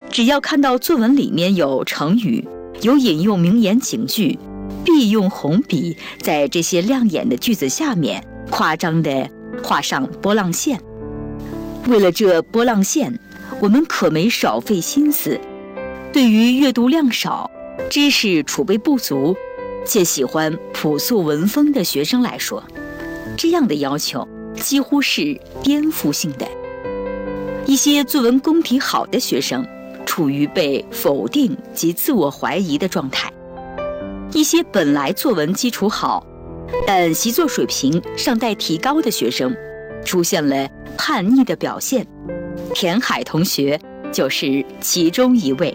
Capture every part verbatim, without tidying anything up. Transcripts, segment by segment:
只要看到作文里面有成语，有引用名言警句，必用红笔在这些亮眼的句子下面夸张地画上波浪线。为了这波浪线，我们可没少费心思。对于阅读量少、知识储备不足且喜欢朴素文风的学生来说，这样的要求几乎是颠覆性的。一些作文功底好的学生处于被否定及自我怀疑的状态，一些本来作文基础好但习作水平尚待提高的学生出现了叛逆的表现，田海同学就是其中一位。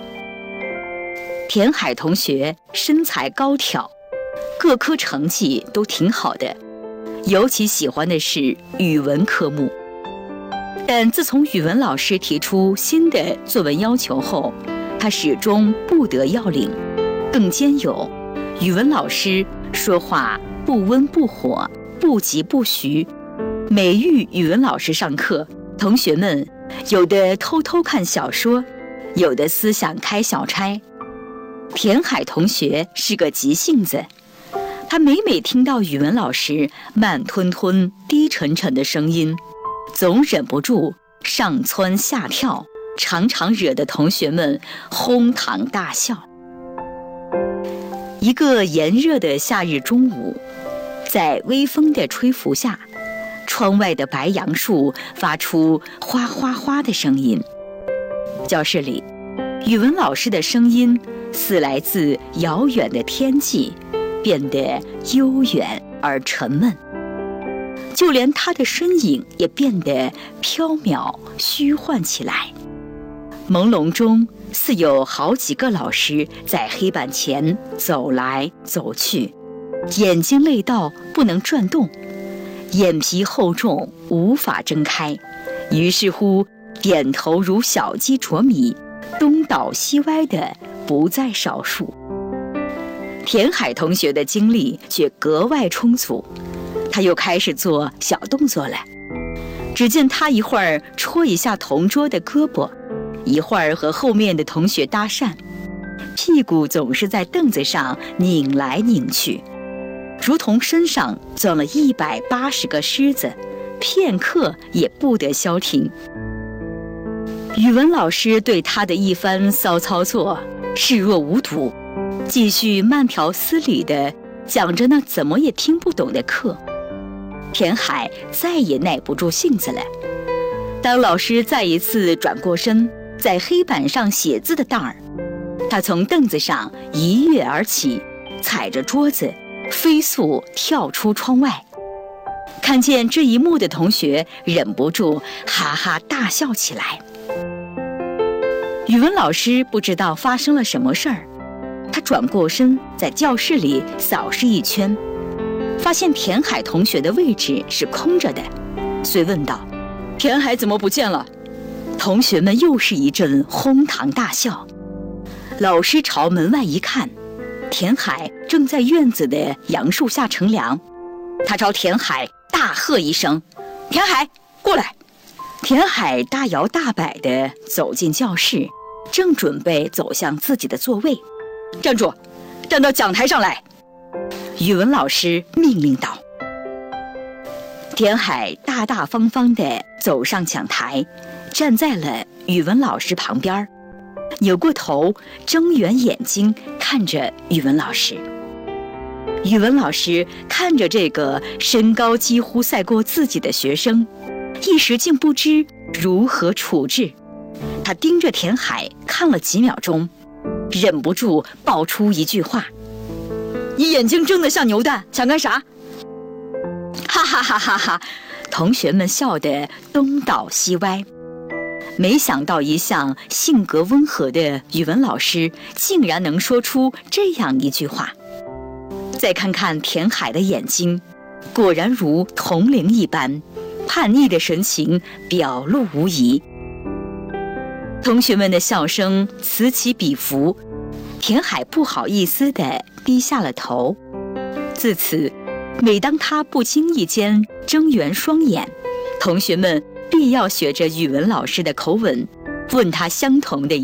田海同学身材高挑，各科成绩都挺好的，尤其喜欢的是语文科目。但自从语文老师提出新的作文要求后，他始终不得要领。更兼有语文老师说话不温不火，不急不徐。每遇语文老师上课，同学们有的偷偷看小说，有的思想开小差。田海同学是个急性子，他每每听到语文老师慢吞吞、低沉沉的声音，总忍不住上蹿下跳，常常惹得同学们哄堂大笑。一个炎热的夏日中午，在微风的吹拂下，窗外的白杨树发出哗哗哗的声音。教室里，语文老师的声音似来自遥远的天际，变得悠远而沉闷。就连他的身影也变得飘渺虚幻起来。朦胧中，似有好几个老师在黑板前走来走去，眼睛累到不能转动，眼皮厚重无法睁开，于是乎点头如小鸡啄米，东倒西歪的不在少数。田海同学的精力却格外充足，他又开始做小动作了。只见他一会儿戳一下同桌的胳膊，一会儿和后面的同学搭讪，屁股总是在凳子上拧来拧去，如同身上钻了一百八十个虱子，片刻也不得消停。语文老师对他的一番骚操作视若无睹，继续慢条斯理地讲着那怎么也听不懂的课。田海再也耐不住性子了。当老师再一次转过身，在黑板上写字的当儿，他从凳子上一跃而起，踩着桌子飞速跳出窗外。看见这一幕的同学忍不住哈哈大笑起来。语文老师不知道发生了什么事儿，他转过身在教室里扫视一圈，发现田海同学的位置是空着的，遂问道：田海怎么不见了？同学们又是一阵哄堂大笑。老师朝门外一看，田海正在院子的杨树下乘凉。他朝田海大喝一声：田海，过来！田海大摇大摆地走进教室，正准备走向自己的座位。站住，站到讲台上来！语文老师命令道。田海大大方方地走上讲台，站在了语文老师旁边，扭过头，睁圆眼睛看着语文老师。语文老师看着这个身高几乎赛过自己的学生，一时竟不知如何处置。他盯着田海看了几秒钟，忍不住爆出一句话：你眼睛睁得像牛蛋，想干啥？哈哈哈哈哈！同学们笑得东倒西歪。没想到一向性格温和的语文老师竟然能说出这样一句话。再看看田海的眼睛，果然如铜铃一般，叛逆的神情表露无遗。同学们的笑声此起彼伏，田海不好意思地低下了头。自此，每当他不经意间睁圆双眼，同学们必要学着语文老师的口吻，问他相同的